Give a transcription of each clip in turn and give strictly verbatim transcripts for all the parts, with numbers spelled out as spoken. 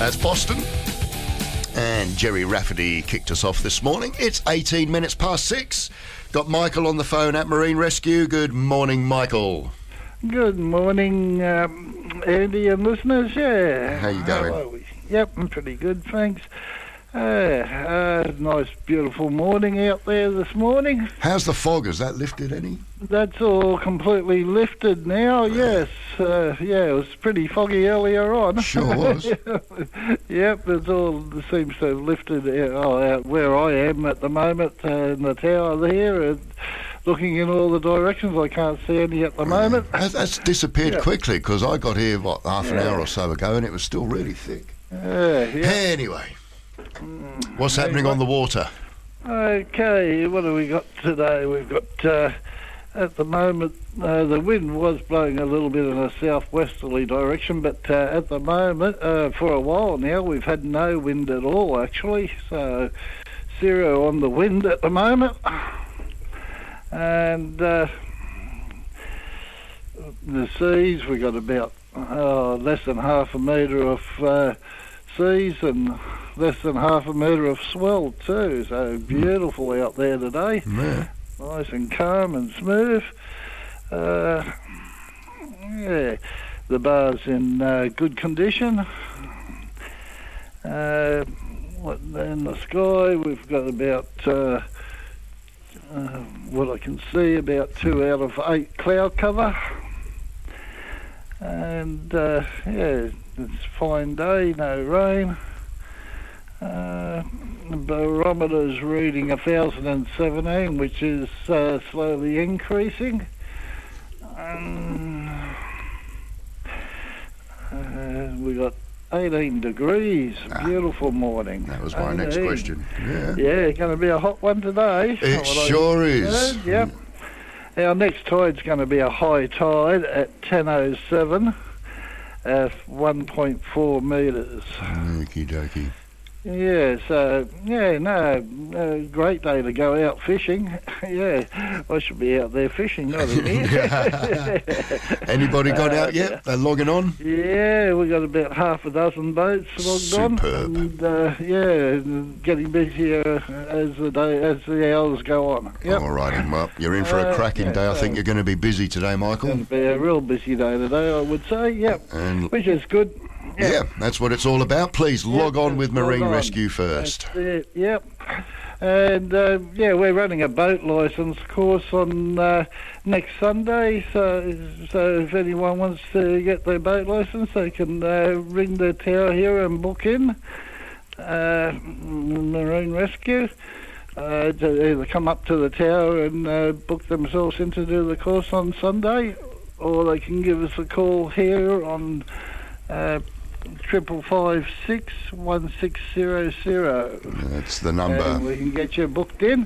That's Boston. And Jerry Rafferty kicked us off this morning. It's eighteen minutes past six. Got Michael on the phone at Marine Rescue. Good morning, Michael. Good morning, um, Andy and listeners. Yeah. How you going? How are we? Yep, I'm pretty good, thanks. Uh, uh, nice, beautiful morning out there this morning. How's the fog? Has that lifted any? That's all completely lifted now, yes. Uh, yeah, it was pretty foggy earlier on. Sure was. Yep, it's all it seems to have lifted uh, out where I am at the moment, uh, in the tower there. And looking in all the directions, I can't see any at the moment. That's, that's disappeared Yeah. quickly, because I got here, what, half an Yeah. hour or so ago, and it was still really thick. Uh, yeah. Anyway, what's happening on the water? Okay, what have we got today? We've got, uh, at the moment, uh, the wind was blowing a little bit in a southwesterly direction, but uh, at the moment, uh, for a while now, we've had no wind at all, actually. So, zero on the wind at the moment. And uh, the seas, we got about uh, less than half a metre of uh, seas and less than half a metre of swell too. So beautiful out there today. Yeah. Nice and calm and smooth. Uh, yeah, the bar's in uh, good condition. Uh, what, in the sky, we've got about, uh, uh, what I can see, about two out of eight cloud cover. And uh, yeah, it's a fine day, no rain. Uh, the barometer's reading one thousand seventeen, which is uh, slowly increasing. Um, uh, we got eighteen degrees, Ah, beautiful morning. That was my next eighteen. question. Yeah. Yeah, going to be a hot one today. It What I- sure is. Uh, yep. Our next tide's going to be a high tide at ten oh seven at one point four metres. Okie dokie. Yeah, so, yeah, no, uh, great day to go out fishing. Yeah, I should be out there fishing, not in here. Anybody got Uh, out yet? They're logging on? Yeah, we got about half a dozen boats logged Superb. on. And, uh, yeah, getting busier as the day, as the hours go on. Yep. All righty, well, you're in for a Uh, cracking yeah, day. I think so- you're going to be busy today, Michael. Going to be a real busy day today, I would say. Yep, And which is good. Yep. yeah, that's what it's all about. Please log on with log Marine on. Rescue first. That's it, yep. And uh, yeah, we're running a boat licence course on uh, next Sunday. So, so if anyone wants to get their boat licence, they can uh, ring the tower here and book in uh, Marine Rescue. Uh, to either come up to the tower and uh, book themselves in to do the course on Sunday, or they can give us a call here on uh, triple five six one six zero zero. That's the And number. we can get you booked in.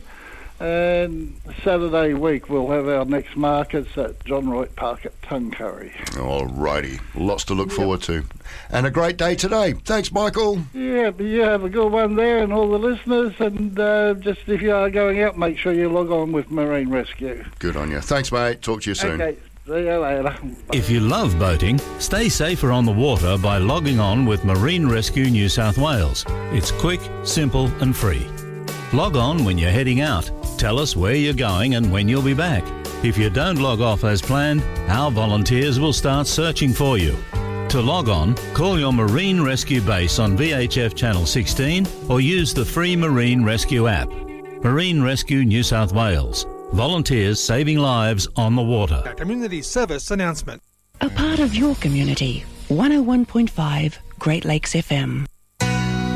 And Saturday week we'll have our next markets at John Wright Park at Tuncurry. All righty. Lots to look forward to. And a great day today. Thanks, Michael. Yeah, but you have a good one there and all the listeners. And uh, just if you are going out, make sure you log on with Marine Rescue. Good on you. Thanks, mate. Talk to you soon. Okay, see you later. If you love boating, stay safer on the water by logging on with Marine Rescue New South Wales. It's quick, simple and free. Log on when you're heading out. Tell us where you're going and when you'll be back. If you don't log off as planned, our volunteers will start searching for you. To log on, call your Marine Rescue base on V H F Channel sixteen or use the free Marine Rescue app. Marine Rescue New South Wales. Volunteers saving lives on the water. A community service announcement. A part of your community. one oh one point five Great Lakes F M.